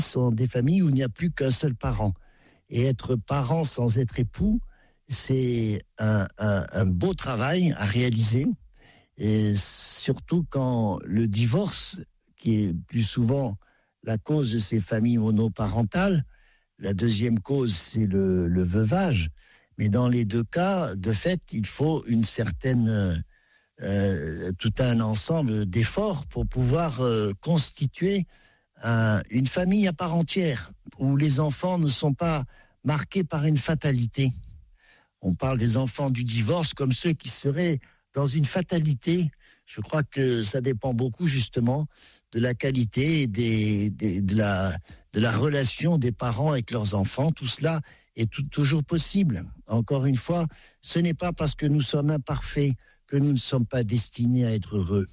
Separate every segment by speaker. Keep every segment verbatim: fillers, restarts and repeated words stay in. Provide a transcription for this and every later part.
Speaker 1: sont des familles où il n'y a plus qu'un seul parent. Et être parent sans être époux, c'est un, un, un beau travail à réaliser. Et surtout quand le divorce, qui est plus souvent la cause de ces familles monoparentales, la deuxième cause, c'est le, le veuvage. Mais dans les deux cas, de fait, il faut une certaine, euh, tout un ensemble d'efforts pour pouvoir euh, constituer un, une famille à part entière, où les enfants ne sont pas marqués par une fatalité. On parle des enfants du divorce comme ceux qui seraient dans une fatalité. Je crois que ça dépend beaucoup justement de la qualité, des, des, de, la, de la relation des parents avec leurs enfants. Tout cela est tout, toujours possible. Encore une fois, ce n'est pas parce que nous sommes imparfaits que nous ne sommes pas destinés à être heureux.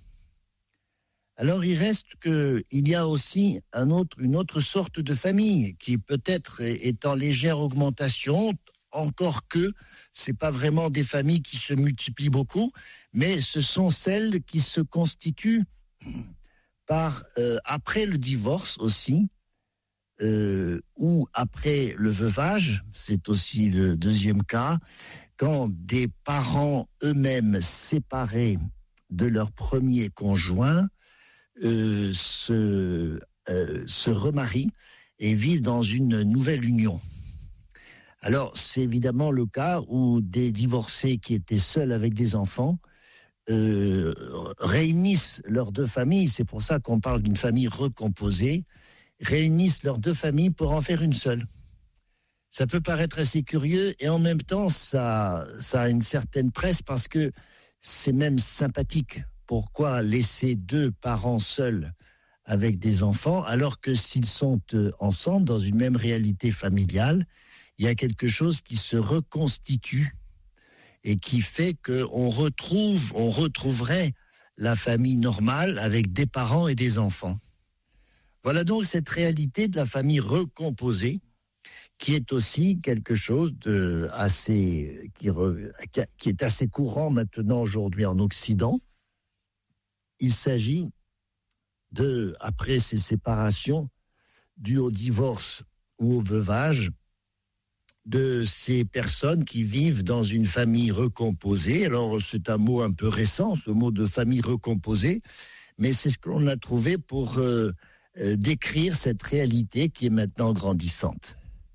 Speaker 1: Alors il reste qu'il y a aussi un autre, une autre sorte de famille qui peut-être est en légère augmentation, encore que ce n'est pas vraiment des familles qui se multiplient beaucoup, mais ce sont celles qui se constituent par, euh, après le divorce aussi, euh, ou après le veuvage, c'est aussi le deuxième cas, quand des parents eux-mêmes séparés de leur premier conjoint euh, se, euh, se remarient et vivent dans une nouvelle union. Alors, c'est évidemment le cas où des divorcés qui étaient seuls avec des enfants euh, réunissent leurs deux familles, c'est pour ça qu'on parle d'une famille recomposée, réunissent leurs deux familles pour en faire une seule. Ça peut paraître assez curieux et en même temps, ça, ça a une certaine presse parce que c'est même sympathique. Pourquoi laisser deux parents seuls avec des enfants alors que s'ils sont ensemble dans une même réalité familiale, il y a quelque chose qui se reconstitue et qui fait qu'on retrouve, on retrouverait la famille normale avec des parents et des enfants. Voilà donc cette réalité de la famille recomposée qui est aussi quelque chose de assez, qui, re, qui est assez courant maintenant aujourd'hui en Occident. Il s'agit de, après ces séparations dues au divorce ou au veuvage, de ces personnes qui vivent dans une famille recomposée. Alors, c'est un mot un peu récent, ce mot de famille recomposée, mais c'est ce que l'on a trouvé pour euh, euh, décrire cette réalité qui est maintenant grandissante.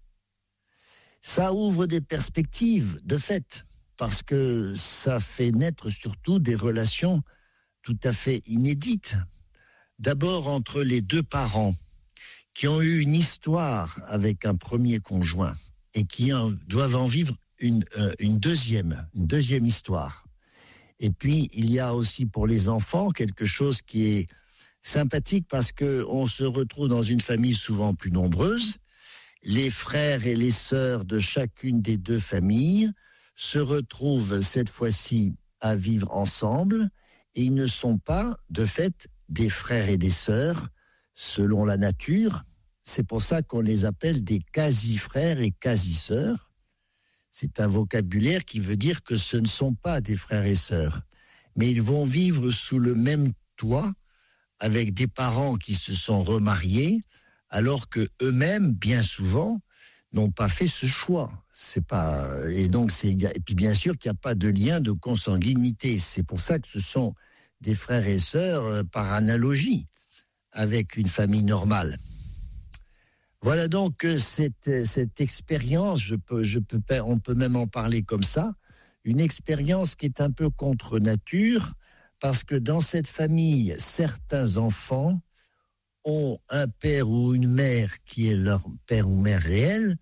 Speaker 1: Ça ouvre des perspectives, de fait, parce que ça fait naître surtout des relations tout à fait inédites. D'abord, entre les deux parents qui ont eu une histoire avec un premier conjoint, et qui en, doivent en vivre une, euh, une deuxième, une deuxième histoire. Et puis, il y a aussi pour les enfants quelque chose qui est sympathique parce qu'on se retrouve dans une famille souvent plus nombreuse. Les frères et les sœurs de chacune des deux familles se retrouvent cette fois-ci à vivre ensemble et ils ne sont pas, de fait, des frères et des sœurs selon la nature. C'est pour ça qu'on les appelle des quasi-frères et quasi-sœurs. C'est un vocabulaire qui veut dire que ce ne sont pas des frères et sœurs, mais ils vont vivre sous le même toit avec des parents qui se sont remariés, alors que eux-mêmes, bien souvent, n'ont pas fait ce choix. C'est pas et donc c'est et puis bien sûr qu'il n'y a pas de lien de consanguinité. C'est pour ça que ce sont des frères et sœurs par analogie avec une famille normale. Voilà donc cette, cette expérience, je peux, je peux, on peut même en parler comme ça, une expérience qui est un peu contre nature, parce que dans cette famille, certains enfants ont un père ou une mère qui est leur père ou mère réel,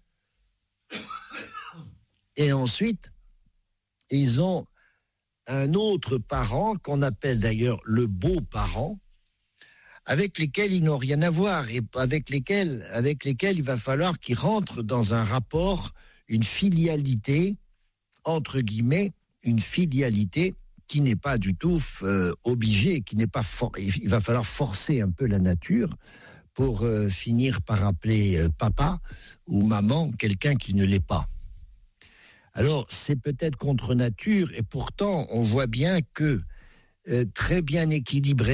Speaker 1: et ensuite, ils ont un autre parent qu'on appelle d'ailleurs le beau-parent, avec lesquels ils n'ont rien à voir et avec lesquels, avec lesquels il va falloir qu'ils rentrent dans un rapport, une filialité, entre guillemets, une filialité qui n'est pas du tout euh, obligée, qui n'est pas for- il va falloir forcer un peu la nature pour euh, finir par appeler euh, papa ou maman quelqu'un qui ne l'est pas. Alors, c'est peut-être contre nature et pourtant, on voit bien que euh, très bien équilibré,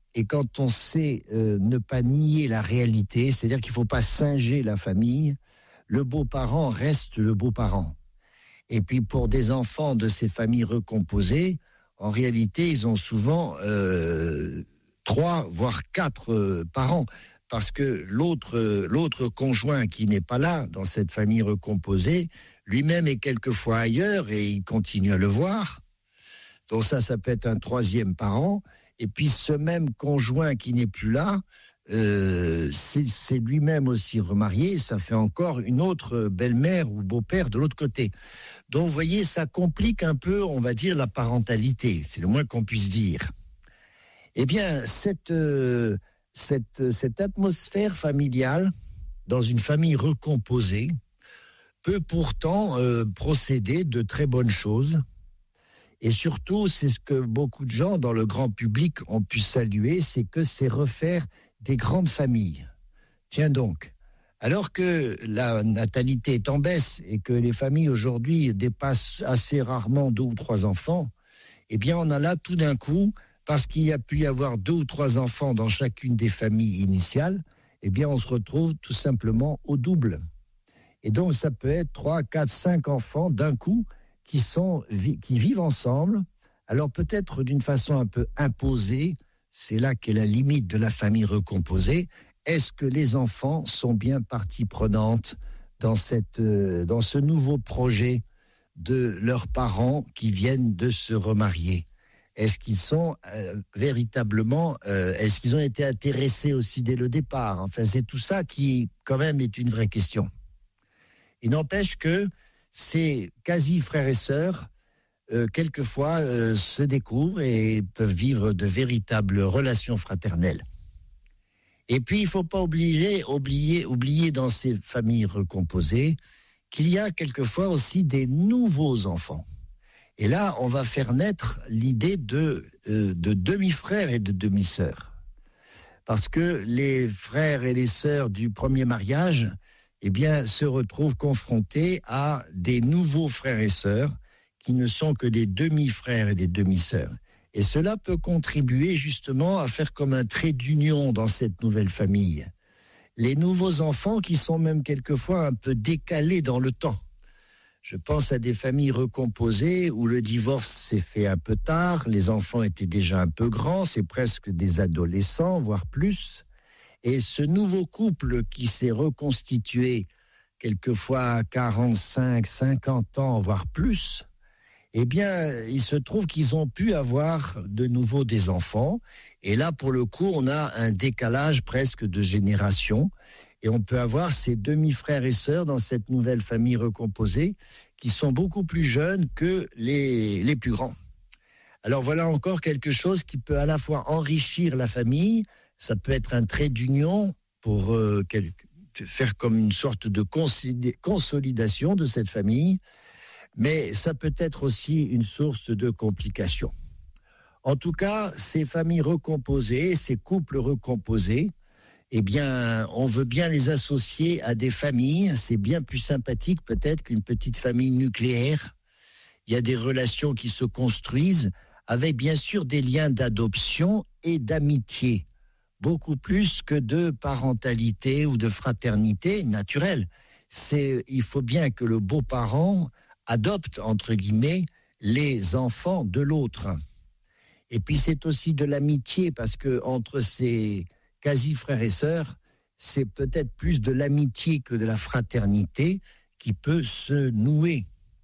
Speaker 1: et quand on sait euh, ne pas nier la réalité, c'est-à-dire qu'il ne faut pas singer la famille, le beau-parent reste le beau-parent. Et puis pour des enfants de ces familles recomposées, en réalité, ils ont souvent euh, trois, voire quatre euh, parents. Parce que l'autre, euh, l'autre conjoint qui n'est pas là dans cette famille recomposée, lui-même est quelquefois ailleurs et il continue à le voir. Donc ça, ça peut être un troisième parent. Et puis ce même conjoint qui n'est plus là, euh, c'est, c'est lui-même aussi remarié. Ça fait encore une autre belle-mère ou beau-père de l'autre côté. Donc vous voyez, ça complique un peu, on va dire, la parentalité. C'est le moins qu'on puisse dire. Eh bien, cette, euh, cette, cette atmosphère familiale dans une famille recomposée peut pourtant euh, procéder de très bonnes choses. Et surtout, c'est ce que beaucoup de gens dans le grand public ont pu saluer, c'est que c'est refaire des grandes familles. Tiens donc, alors que la natalité est en baisse et que les familles aujourd'hui dépassent assez rarement deux ou trois enfants, eh bien on a là tout d'un coup, parce qu'il y a pu y avoir deux ou trois enfants dans chacune des familles initiales, eh bien on se retrouve tout simplement au double. Et donc ça peut être trois, quatre, cinq enfants d'un coup, qui sont qui vivent ensemble, alors peut-être d'une façon un peu imposée, c'est là qu'est la limite de la famille recomposée. Est-ce que les enfants sont bien partie prenante dans cette euh, dans ce nouveau projet de leurs parents qui viennent de se remarier? Est-ce qu'ils sont euh, véritablement euh, est-ce qu'ils ont été intéressés aussi dès le départ? Enfin, c'est tout ça qui quand même est une vraie question. Il n'empêche que ces quasi frères et sœurs, euh, quelquefois, euh, se découvrent et peuvent vivre de véritables relations fraternelles. Et puis, il ne faut pas oublier, oublier, oublier dans ces familles recomposées qu'il y a quelquefois aussi des nouveaux enfants. Et là, on va faire naître l'idée de, euh, de demi-frères et de demi-sœurs. Parce que les frères et les sœurs du premier mariage, eh bien, se retrouvent confrontés à des nouveaux frères et sœurs qui ne sont que des demi-frères et des demi-sœurs. Et cela peut contribuer justement à faire comme un trait d'union dans cette nouvelle famille. Les nouveaux enfants qui sont même quelquefois un peu décalés dans le temps. Je pense à des familles recomposées où le divorce s'est fait un peu tard, les enfants étaient déjà un peu grands, c'est presque des adolescents, voire plus. Et ce nouveau couple qui s'est reconstitué quelquefois à quarante-cinq, cinquante ans, voire plus, eh bien, il se trouve qu'ils ont pu avoir de nouveau des enfants. Et là, pour le coup, on a un décalage presque de génération. Et on peut avoir ces demi-frères et sœurs dans cette nouvelle famille recomposée qui sont beaucoup plus jeunes que les, les plus grands. Alors voilà encore quelque chose qui peut à la fois enrichir la famille. Ça peut être un trait d'union pour euh, faire comme une sorte de consolidation de cette famille, mais ça peut être aussi une source de complications. En tout cas, ces familles recomposées, ces couples recomposés, eh bien, on veut bien les associer à des familles. C'est bien plus sympathique peut-être qu'une petite famille nucléaire. Il y a des relations qui se construisent avec bien sûr des liens d'adoption et d'amitié. Beaucoup plus que de parentalité ou de fraternité naturelle. C'est, il faut bien que le beau-parent adopte, entre guillemets, les enfants de l'autre. Et puis c'est aussi de l'amitié, parce que entre ces quasi frères et sœurs, c'est peut-être plus de l'amitié que de la fraternité qui peut se nouer.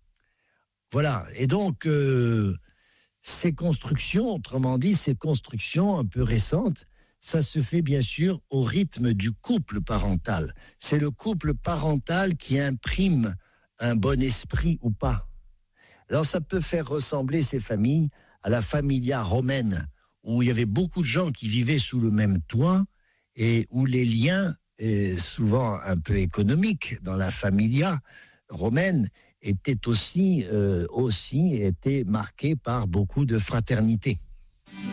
Speaker 1: Voilà, et donc euh, ces constructions, autrement dit, ces constructions un peu récentes, ça se fait bien sûr au rythme du couple parental. C'est le couple parental qui imprime un bon esprit ou pas. Alors ça peut faire ressembler ces familles à la familia romaine, où il y avait beaucoup de gens qui vivaient sous le même toit et où les liens, souvent un peu économiques dans la familia romaine, étaient aussi, euh, aussi étaient marqués par beaucoup de fraternité.